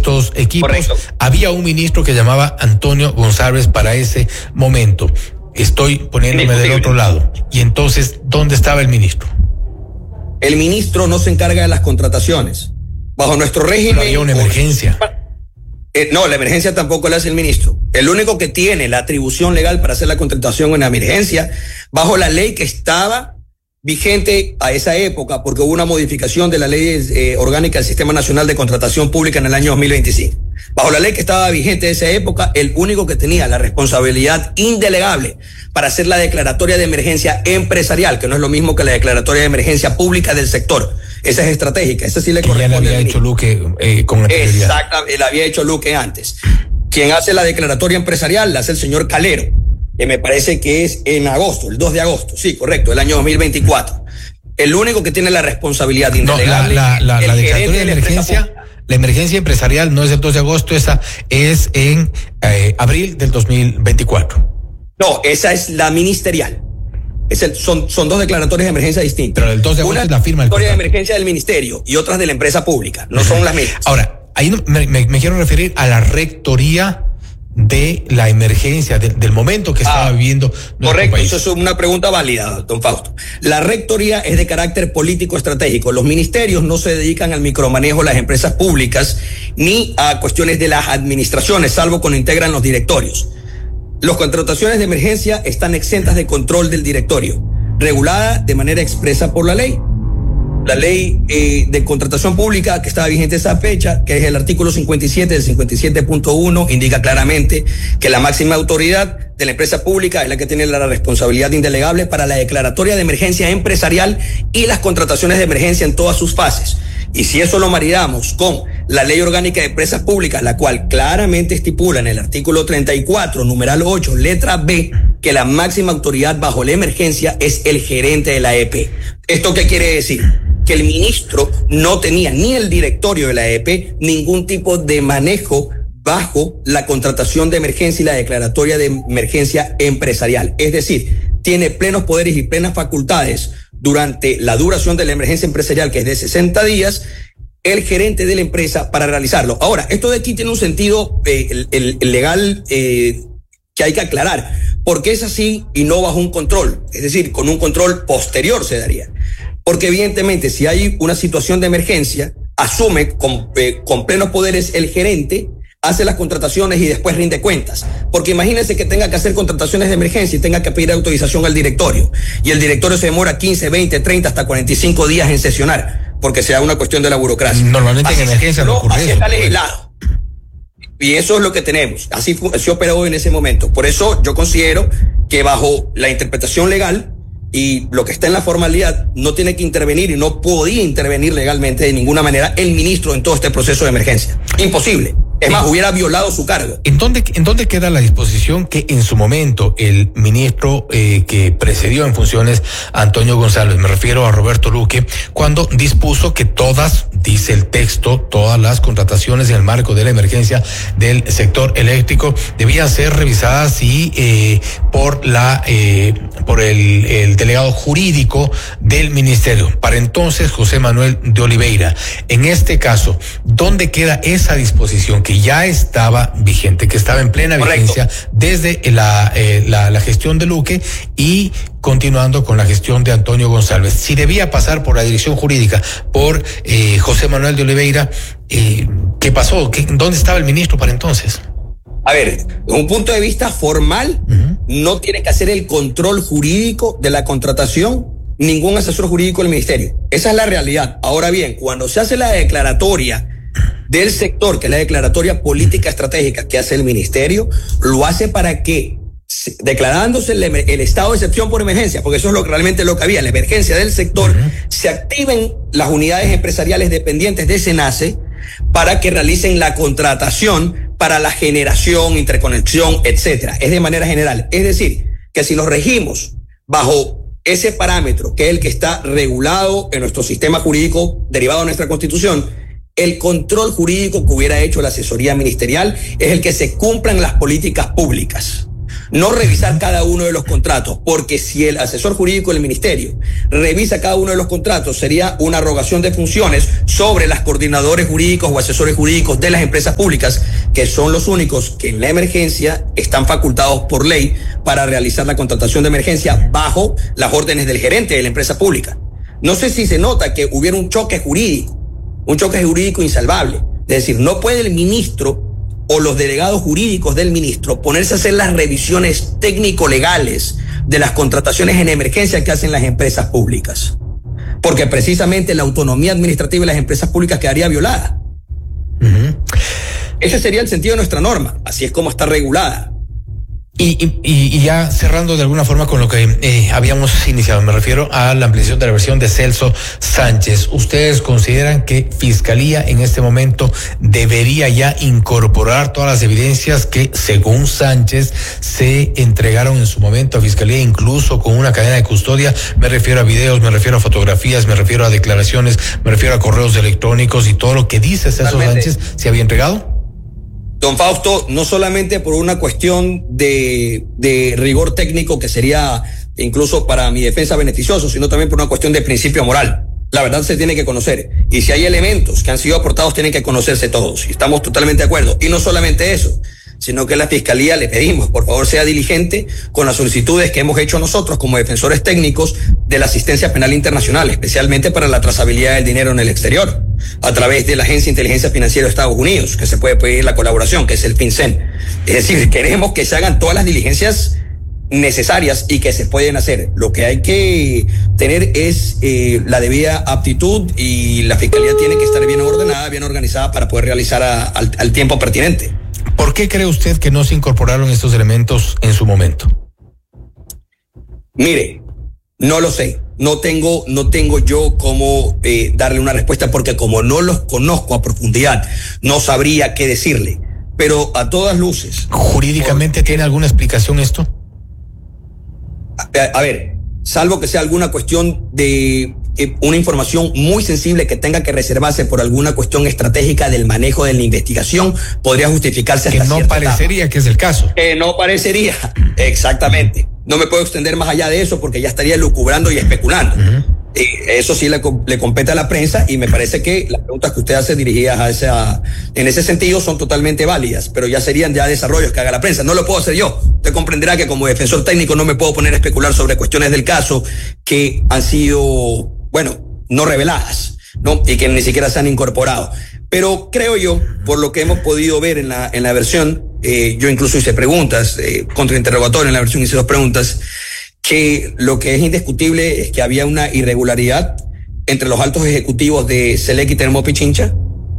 estos equipos. Correcto. Había un ministro que llamaba Antonio González para ese momento. Estoy poniéndome del otro lado. Y entonces, ¿dónde estaba el ministro? El ministro no se encarga de las contrataciones. Bajo nuestro régimen... Pero había una emergencia. No, la emergencia tampoco la hace el ministro. El único que tiene la atribución legal para hacer la contratación en la emergencia, bajo la ley que estaba vigente a esa época, porque hubo una modificación de la ley orgánica del Sistema Nacional de Contratación Pública en el año 2025. Bajo la ley que estaba vigente de esa época, el único que tenía la responsabilidad indelegable para hacer la declaratoria de emergencia empresarial, que no es lo mismo que la declaratoria de emergencia pública del sector. Esa es estratégica, esa sí le corresponde. Ya la había hecho Luque con anterioridad. Exactamente, la había hecho Luque antes. Quien hace la declaratoria empresarial la hace el señor Calero, que me parece que es en agosto, el 2 de agosto, sí, correcto, el año 2024. El único que tiene la responsabilidad indelegable. No, la declaratoria de emergencia, la emergencia empresarial no es el 2 de agosto, esa es en abril del 2024. No, esa es la ministerial. Son dos declaratorias de emergencia distintas. Pero el 2 de agosto es la firma del declaratoria de emergencia del ministerio y otras de la empresa pública, no son las mismas. Ahora, ahí me quiero referir a la rectoría de la emergencia, del momento que estaba viviendo nuestro correcto, país. Eso es una pregunta válida, don Fausto. La rectoría es de carácter político estratégico. Los ministerios no se dedican al micromanejo de las empresas públicas ni a cuestiones de las administraciones, salvo cuando integran los directorios. Las contrataciones de emergencia están exentas de control del directorio, regulada de manera expresa por la ley. La ley de contratación pública que estaba vigente esa fecha, que es el artículo 57 del 57.1, indica claramente que la máxima autoridad de la empresa pública es la que tiene la responsabilidad indelegable para la declaratoria de emergencia empresarial y las contrataciones de emergencia en todas sus fases. Y si eso lo maridamos con la Ley Orgánica de Empresas Públicas, la cual claramente estipula en el artículo 34, numeral 8, letra B, que la máxima autoridad bajo la emergencia es el gerente de la EP. ¿Esto qué quiere decir? Que el ministro no tenía, ni el directorio de la EP, ningún tipo de manejo bajo la contratación de emergencia y la declaratoria de emergencia empresarial. Es decir, tiene plenos poderes y plenas facultades durante la duración de la emergencia empresarial, que es de 60 días, el gerente de la empresa para realizarlo. Ahora, esto de aquí tiene un sentido el legal que hay que aclarar, porque es así y no bajo un control, es decir, con un control posterior se daría. Porque evidentemente si hay una situación de emergencia, asume con plenos poderes el gerente, hace las contrataciones y después rinde cuentas. Porque imagínense que tenga que hacer contrataciones de emergencia y tenga que pedir autorización al directorio. Y el directorio se demora 15, 20, 30, hasta 45 días en sesionar, porque sea una cuestión de la burocracia. Normalmente en emergencia no ocurre eso. Así está legislado. Y eso es lo que tenemos. Así se operó en ese momento. Por eso yo considero que bajo la interpretación legal y lo que está en la formalidad, no tiene que intervenir y no podía intervenir legalmente de ninguna manera el ministro en todo este proceso de emergencia. Imposible. Es más, hubiera violado su cargo. ¿En dónde queda la disposición que en su momento el ministro que precedió en funciones a Antonio González, me refiero a Roberto Luque, cuando dispuso que todas, dice el texto, todas las contrataciones en el marco de la emergencia del sector eléctrico debían ser revisadas y por el delegado jurídico del ministerio? Para entonces, José Manuel de Oliveira. En este caso, ¿dónde queda esa disposición que ya estaba vigente, que estaba en plena vigencia desde la gestión de Luque y continuando con la gestión de Antonio González? Si debía pasar por la dirección jurídica, por José Manuel de Oliveira, ¿qué pasó? ¿Dónde estaba el ministro para entonces? A ver, desde un punto de vista formal, no tiene que hacer el control jurídico de la contratación ningún asesor jurídico del ministerio. Esa es la realidad. Ahora bien, cuando se hace la declaratoria del sector, que es la declaratoria política estratégica que hace el ministerio, lo hace para que, declarándose el estado de excepción por emergencia, porque eso es realmente lo que había, la emergencia del sector, se activen las unidades empresariales dependientes de SENACE para que realicen la contratación para la generación, interconexión, etcétera. Es de manera general. Es decir, que si nos regimos bajo ese parámetro, que es el que está regulado en nuestro sistema jurídico derivado de nuestra Constitución, el control jurídico que hubiera hecho la asesoría ministerial es el que se cumplan las políticas públicas. No revisar cada uno de los contratos, porque si el asesor jurídico del ministerio revisa cada uno de los contratos, sería una arrogación de funciones sobre los coordinadores jurídicos o asesores jurídicos de las empresas públicas, que son los únicos que en la emergencia están facultados por ley para realizar la contratación de emergencia bajo las órdenes del gerente de la empresa pública. No sé si se nota que hubiera un choque jurídico insalvable. Es decir, no puede el ministro o los delegados jurídicos del ministro ponerse a hacer las revisiones técnico-legales de las contrataciones en emergencia que hacen las empresas públicas. Porque precisamente la autonomía administrativa de las empresas públicas quedaría violada. Ese sería el sentido de nuestra norma, así es como está regulada. Y ya cerrando de alguna forma con lo que habíamos iniciado, me refiero a la ampliación de la versión de Celso Sánchez. ¿Ustedes consideran que Fiscalía en este momento debería ya incorporar todas las evidencias que, según Sánchez, se entregaron en su momento a Fiscalía, incluso con una cadena de custodia? Me refiero a videos, me refiero a fotografías, me refiero a declaraciones, me refiero a correos electrónicos y todo lo que dice Celso Sánchez, ¿se había entregado? Don Fausto, no solamente por una cuestión de rigor técnico que sería incluso para mi defensa beneficioso, sino también por una cuestión de principio moral. La verdad se tiene que conocer. Y si hay elementos que han sido aportados, tienen que conocerse todos. Y estamos totalmente de acuerdo. Y no solamente eso, sino que a la Fiscalía le pedimos, por favor, sea diligente con las solicitudes que hemos hecho nosotros como defensores técnicos de la asistencia penal internacional, especialmente para la trazabilidad del dinero en el exterior, a través de la Agencia de Inteligencia Financiera de Estados Unidos, que se puede pedir la colaboración, que es el FinCEN. Es decir, queremos que se hagan todas las diligencias necesarias y que se pueden hacer. Lo que hay que tener es la debida aptitud, y la Fiscalía tiene que estar bien ordenada, bien organizada para poder realizar al tiempo pertinente. ¿Por qué cree usted que no se incorporaron estos elementos en su momento? Mire, no lo sé. No tengo yo cómo darle una respuesta, porque como no los conozco a profundidad, no sabría qué decirle. Pero a todas luces. ¿Jurídicamente tiene alguna explicación esto? A ver, salvo que sea alguna cuestión de una información muy sensible que tenga que reservarse por alguna cuestión estratégica del manejo de la investigación, podría justificarse hasta que no parecería etapa. Que es el caso. Que no parecería, exactamente. No me puedo extender más allá de eso porque ya estaría lucubrando y especulando. Eso sí le compete a la prensa, y me parece que las preguntas que usted hace dirigidas en ese sentido son totalmente válidas, pero ya serían desarrollos que haga la prensa. No lo puedo hacer yo. Usted comprenderá que como defensor técnico no me puedo poner a especular sobre cuestiones del caso que han sido, no reveladas, ¿no? Y que ni siquiera se han incorporado. Pero creo yo, por lo que hemos podido ver en la versión, yo incluso hice preguntas, contrainterrogatorio en la versión hice 2 preguntas, que lo que es indiscutible es que había una irregularidad entre los altos ejecutivos de Selec y Termo Pichincha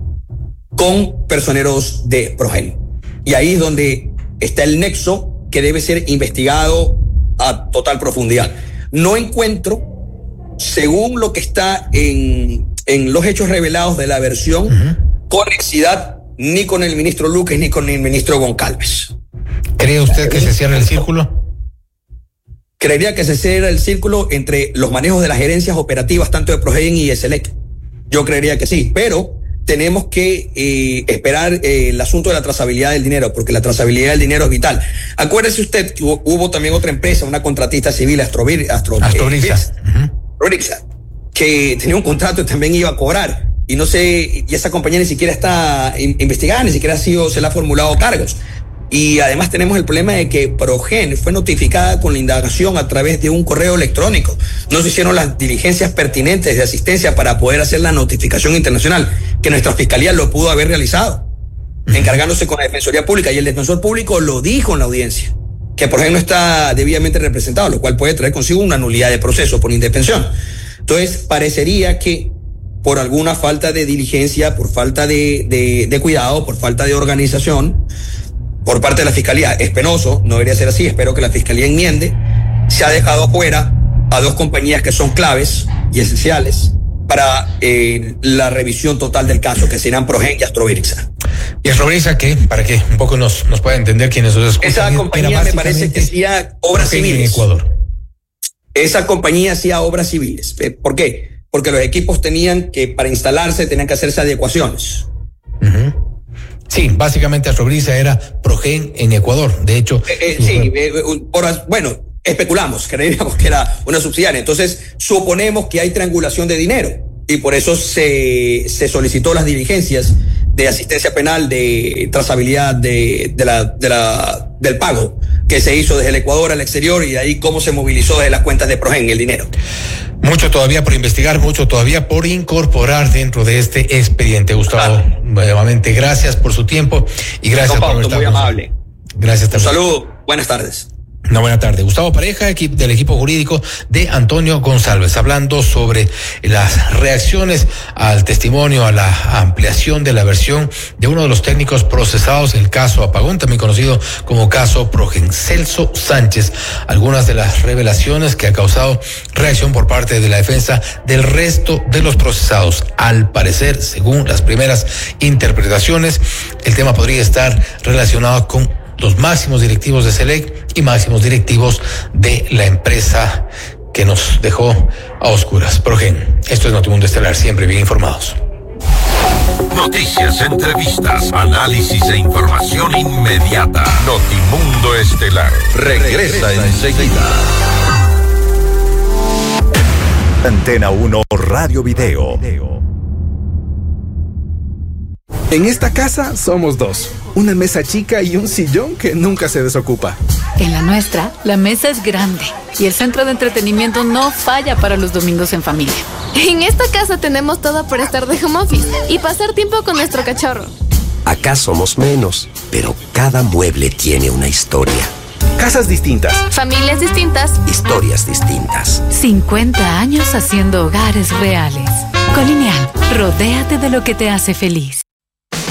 con personeros de Progel. Y ahí es donde está el nexo que debe ser investigado a total profundidad. No encuentro, según lo que está en los hechos revelados de la versión, conexidad ni con el ministro Luque ni con el ministro Goncalves. ¿Cree usted que se cierra el círculo? Creería que se cierra el círculo entre los manejos de las gerencias operativas tanto de Progel y de Selec. Yo creería que sí, pero tenemos que esperar el asunto de la trazabilidad del dinero, porque la trazabilidad del dinero es vital. Acuérdese usted que hubo también otra empresa, una contratista civil, Astrobrixa, que tenía un contrato y también iba a cobrar. Y no sé, y esa compañía ni siquiera está investigada, ni siquiera se le ha formulado cargos. Y además tenemos el problema de que Progen fue notificada con la indagación a través de un correo electrónico. No se hicieron las diligencias pertinentes de asistencia para poder hacer la notificación internacional, que nuestra fiscalía lo pudo haber realizado, encargándose con la Defensoría Pública. Y el defensor público lo dijo en la audiencia, que Progen no está debidamente representado, lo cual puede traer consigo una nulidad de proceso por indefensión. Entonces, parecería que por alguna falta de diligencia, por falta de cuidado, por falta de organización por parte de la Fiscalía, es penoso, no debería ser así, espero que la Fiscalía enmiende, se ha dejado afuera a 2 compañías que son claves y esenciales para la revisión total del caso, que serán Progen y Astrobrixa. Y Astrobrixa, ¿qué? Para que un poco nos pueda entender quiénes nos escuchan. Esa compañía me parece que hacía obras civiles. En Ecuador. Esa compañía hacía obras civiles. ¿Por qué? Porque los equipos tenían que, para instalarse, tenían que hacerse adecuaciones. Sí, básicamente Astrobrisa era Progen en Ecuador. De hecho, bueno, especulamos, creíamos que era una subsidiaria. Entonces, suponemos que hay triangulación de dinero y por eso se solicitó las diligencias de asistencia penal, de trazabilidad del pago que se hizo desde el Ecuador al exterior y de ahí cómo se movilizó desde las cuentas de Progen el dinero. Mucho todavía por investigar, mucho todavía por incorporar dentro de este expediente. Gustavo, nuevamente gracias por su tiempo y gracias por estar muy amable. Gracias también. Un saludo, buenas tardes. Una buena tarde. Gustavo Pareja, del equipo jurídico de Antonio González, hablando sobre las reacciones al testimonio, a la ampliación de la versión de uno de los técnicos procesados en el caso Apagón, también conocido como caso Progen, Celso Sánchez. Algunas de las revelaciones que ha causado reacción por parte de la defensa del resto de los procesados. Al parecer, según las primeras interpretaciones, el tema podría estar relacionado con los máximos directivos de Selec y máximos directivos de la empresa que nos dejó a oscuras. Progen, esto es Notimundo Estelar, siempre bien informados. Noticias, entrevistas, análisis e información inmediata. Notimundo Estelar regresa enseguida. Antena 1 Radio Video. En esta casa somos dos, una mesa chica y un sillón que nunca se desocupa. En la nuestra, la mesa es grande y el centro de entretenimiento no falla para los domingos en familia. En esta casa tenemos todo para estar de home office y pasar tiempo con nuestro cachorro. Acá somos menos, pero cada mueble tiene una historia. Casas distintas. Familias distintas. Historias distintas. 50 años haciendo hogares reales. Colineal, rodéate de lo que te hace feliz.